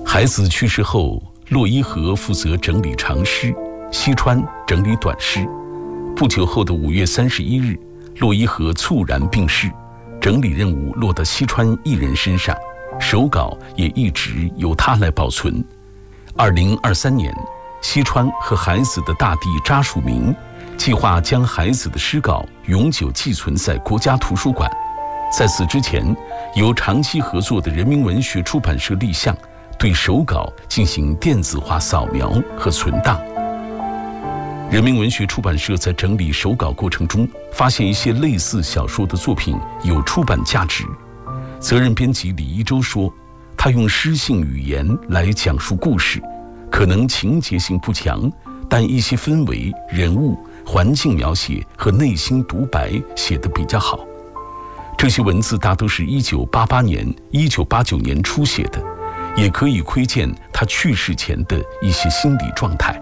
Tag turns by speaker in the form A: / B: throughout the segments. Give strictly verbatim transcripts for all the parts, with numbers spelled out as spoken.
A: 孩子去世后，骆一河负责整理长诗，西川整理短诗。不久后的五月三十一日，骆一河猝然病逝，整理任务落到西川一人身上，手稿也一直由他来保存。二零二三年，西川和孩子的大弟查树明计划将孩子的诗稿永久寄存在国家图书馆。在此之前，由长期合作的人民文学出版社立项，对手稿进行电子化扫描和存档。人民文学出版社在整理手稿过程中，发现一些类似小说的作品有出版价值。责任编辑李一舟说，他用诗性语言来讲述故事，可能情节性不强，但一些氛围、人物、环境描写和内心独白写得比较好。这些文字大都是一九八八年、一九八九年初写的，也可以窥见他去世前的一些心理状态。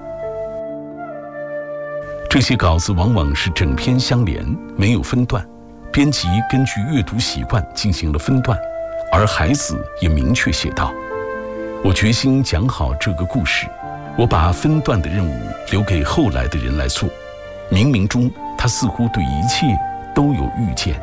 A: 这些稿子往往是整篇相连，没有分段，编辑根据阅读习惯进行了分段，而孩子也明确写道：我决心讲好这个故事，我把分段的任务留给后来的人来做。冥冥中，他似乎对一切都有预见。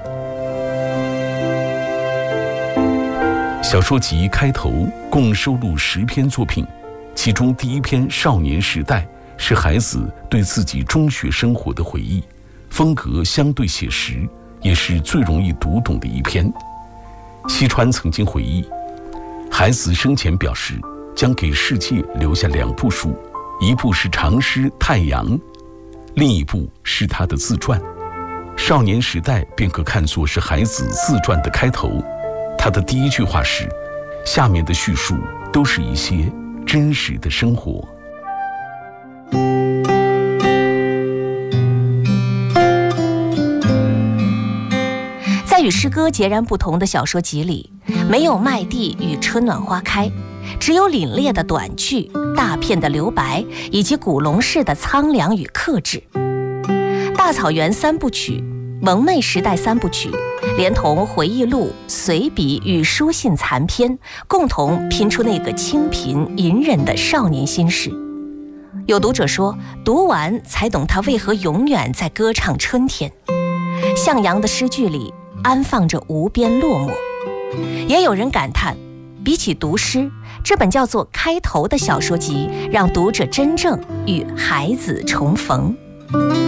A: 小说集开头共收录十篇作品，其中第一篇《少年时代》是孩子对自己中学生活的回忆，风格相对写实，也是最容易读懂的一篇。西川曾经回忆，孩子生前表示将给世界留下两部书，一部是长诗《太阳》，另一部是他的自传。少年时代便可看作是孩子自传的开头。他的第一句话是：下面的叙述都是一些真实的生活。
B: 在与诗歌截然不同的小说集里，没有麦地与春暖花开，只有凛冽的短句、大片的留白，以及古龙式的苍凉与克制。大草原三部曲、蒙昧时代三部曲，连同回忆录、随笔与书信残篇，共同拼出那个清贫隐忍的少年心事。有读者说，读完才懂他为何永远在歌唱春天。向阳的诗句里安放着无边落寞。也有人感叹，比起读诗，这本叫做《开头》的小说集，让读者真正与孩子重逢。